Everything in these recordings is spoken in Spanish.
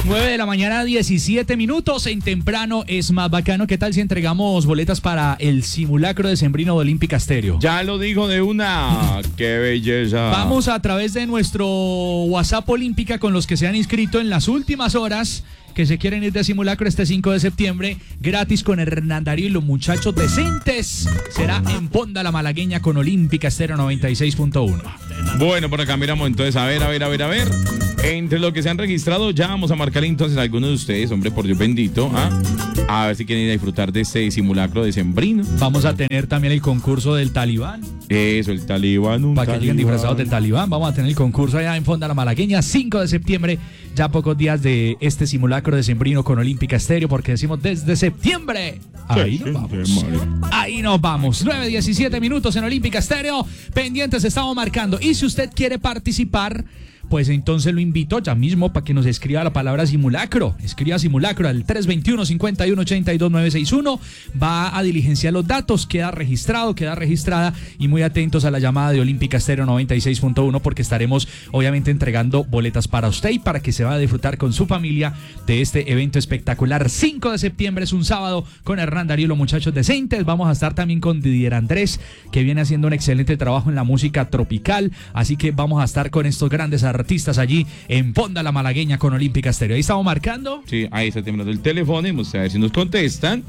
9 de la mañana, 17 minutos. En Temprano es más bacano. ¿Qué tal si entregamos boletas para el simulacro decembrino de Olímpica Estéreo? Ya lo digo de una. ¡Qué belleza! Vamos a través de nuestro WhatsApp Olímpica con los que se han inscrito en las últimas horas, que se quieren ir de simulacro este 5 de septiembre, gratis con Hernán Darío y los muchachos decentes. Será en Ponda la Malagueña con Olímpica Estéreo 96.1. Bueno, por acá miramos entonces, a ver. Entre los que se han registrado, ya vamos a marcar entonces a algunos de ustedes, hombre, por Dios bendito, a ver si quieren ir a disfrutar de este simulacro decembrino. Vamos a tener también el concurso del Talibán. Eso, el Talibán. Para que lleguen disfrazados del Talibán. Vamos a tener el concurso allá en Fonda la Malagueña, 5 de septiembre, ya pocos días de este simulacro decembrino con Olímpica Estéreo, porque decimos desde septiembre. Ahí nos vamos. Ahí nos vamos. 9:17 minutos en Olímpica Estéreo. Pendientes estamos marcando. Y si usted quiere participar, pues entonces lo invito ya mismo para que nos escriba la palabra simulacro. Escriba simulacro al 321-5182-961. Va a diligenciar los datos, queda registrado, queda registrada, y muy atentos a la llamada de Olímpica Estéreo 96.1, porque estaremos obviamente entregando boletas para usted y para que se va a disfrutar con su familia de este evento espectacular. 5 de septiembre es un sábado con Hernán Darío y los muchachos decentes. Vamos a estar también con Didier Andrés, que viene haciendo un excelente trabajo en la música tropical. Así que vamos a estar con estos grandes artistas allí en Ponda la Malagueña con Olímpica Estéreo. Ahí estamos marcando. Sí, ahí está temblando el teléfono y vamos a ver si nos contestan.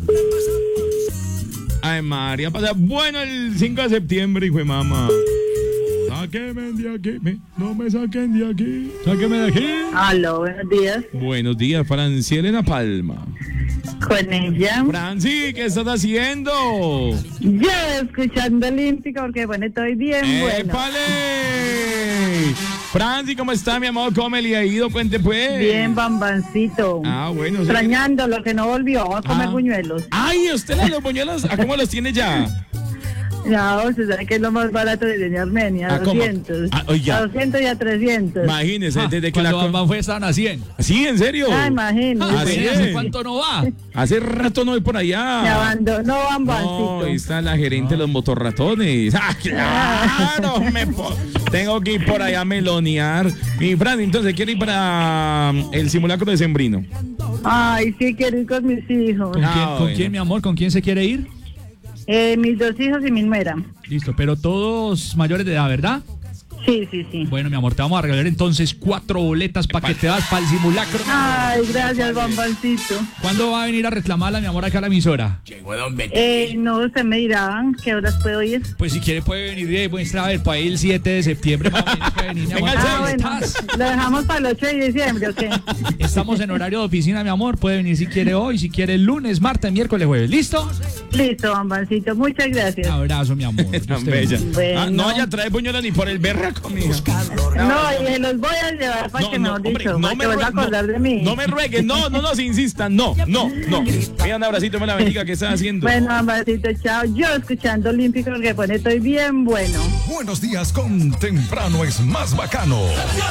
Ay, María, pasa. Bueno, el 5 de septiembre, hijo de mamá. Sáquenme de aquí, no me saquen de aquí. Sáquenme de aquí. Aló, buenos días. Buenos días, Francielena Palma. Con ella. Franci, ¿qué estás haciendo? Yo escuchando Olímpica porque bueno, estoy bien bueno. ¡Épale! Franci, ¿cómo está, mi amor? ¿Cómo le ha ido? Cuente, pues. Bien, bambancito. Bueno. Extrañando lo que no volvió a comer buñuelos. Ay, ¿usted los buñuelos? ¿A cómo los tiene ya? No, usted sabe que es lo más barato de Armenia, a 200. A 200 y a 300. Imagínese, desde que cuando fue estaban a 100. ¿Sí, en serio? Imagínese. ¿Hace cuánto no va? Hace rato no voy por allá. Me abandonó, bambancito. No, ahí está la gerente de los motorratones. Claro! Tengo que ir por allá a melonear. Y Fran, entonces, ¿quiere ir para el simulacro decembrino? Ay, sí, quiero ir con mis hijos. ¿Con quién, mi amor? ¿Con quién se quiere ir? Mis 2 hijos y mi nuera. Listo, pero todos mayores de edad, ¿verdad? Sí. Bueno, mi amor, te vamos a regalar entonces 4 boletas para que te vas para el simulacro. Ay, gracias, bambancito. ¿Cuándo va a venir a reclamarla, mi amor, acá a la emisora? No, usted me dirá qué horas puedo ir. Pues si quiere puede venir, pues a ver, para ir el 7 de septiembre. Bueno, lo dejamos para el 8 de diciembre, ¿o qué? Estamos en horario de oficina, mi amor, puede venir si quiere hoy, si quiere el lunes, martes, miércoles, jueves. ¿Listo? Listo, bambancito, muchas gracias. Abrazo, mi amor. Tan bella. Bueno. No vaya a traer buñuelos ni por el berraco, mija. No, y los voy a llevar para que mejor dicho, para que vuelva a acordar de mí. No me rueguen, no se insistan, no. Mira, un abracito, me la bendiga, ¿qué estás haciendo? Bueno, bambancito, chao. Yo escuchando Olímpico porque pone estoy bien bueno. Buenos días con Temprano es más bacano.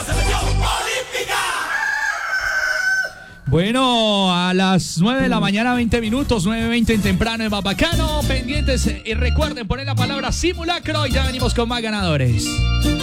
Bueno, a las 9 de la mañana, 20 minutos, 9:20 en Temprano es más bacano. Pendientes y recuerden poner la palabra simulacro y ya venimos con más ganadores.